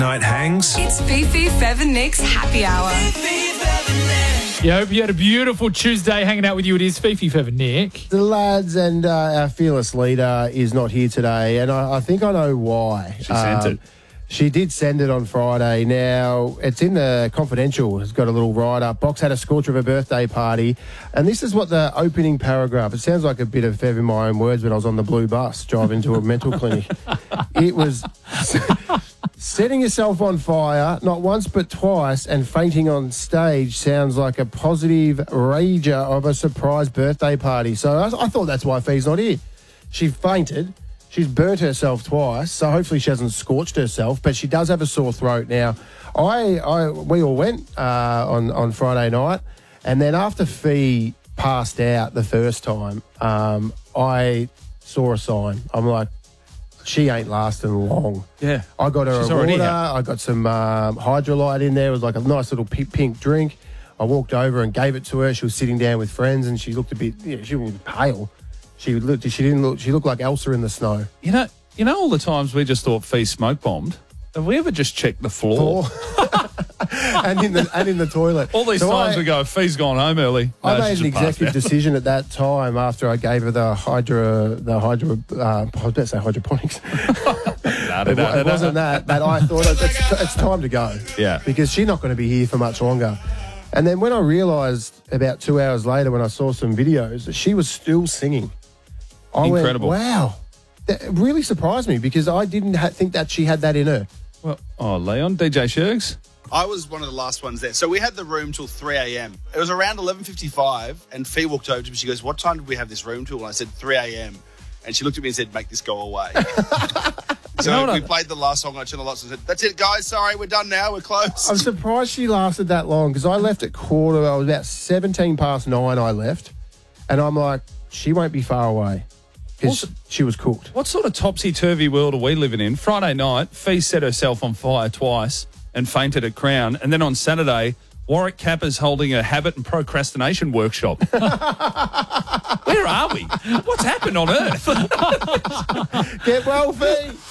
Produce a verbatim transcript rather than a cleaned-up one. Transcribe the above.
Night hangs. It's Fifi, Fev and Nick's happy hour. Yeah, I hope you had a beautiful Tuesday hanging out with you. It is Fifi, Fev and Nick. The lads and uh, our fearless leader is not here today, and I, I think I know why. She sent it. She did send it on Friday. Now, it's in the Confidential. It's got a little write-up. Box had a scorcher of a birthday party. And this is what the opening paragraph, it sounds like a bit of Fev in my own words when I was on the blue bus driving to a mental clinic. It was setting yourself on fire, not once but twice, and fainting on stage sounds like a positive rager of a surprise birthday party. So I, I thought that's why Fee's not here. She fainted. She's burnt herself twice, so hopefully she hasn't scorched herself, but she does have a sore throat. Now, I, I we all went uh, on, on Friday night, and then after Fee passed out the first time, um, I saw a sign. I'm like, she ain't lasting long. Yeah. I got her She's a already water. out. I got some um, Hydrolyte in there. It was like a nice little pink, pink drink. I walked over and gave it to her. She was sitting down with friends, and she looked a bit, you know, she was pale. She looked. She didn't look. She looked like Elsa in the snow. You know, you know, all the times we just thought Fee smoke bombed. Have we ever just checked the floor? and in the and in the toilet. All these So times I, we go, Fee's gone home early. I No, made she's an just passed executive out. decision at that time after I gave her the hydro, the hydro. Uh, I was about to say hydroponics. Da, da, It, da, wa- it da, wasn't da. that, but I thought it's, it's time to go. Yeah. Because she's not going to be here for much longer. And then when I realised about two hours later when I saw some videos that she was still singing, I Incredible. went, wow. That really surprised me because I didn't ha- think that she had that in her. Well, oh, Leon, D J Shergs. I was one of the last ones there. So we had the room till three a.m. It was around eleven fifty-five, and Fee walked over to me. She goes, what time did we have this room till? And I said, three a.m. And she looked at me and said, make this go away. So know what we I- played the last song on Channel Lots and said, that's it, guys. Sorry, we're done now. We're closed. I'm surprised she lasted that long because I left at quarter. I was about seventeen past nine I left. And I'm like, she won't be far away because Also- she was cooked. What sort of topsy-turvy world are we living in? Friday night, Fee set herself on fire twice and fainted at Crown. And then on Saturday, Warwick Kappa's holding a habit and procrastination workshop. Where are we? What's happened on earth? Get well, Fee.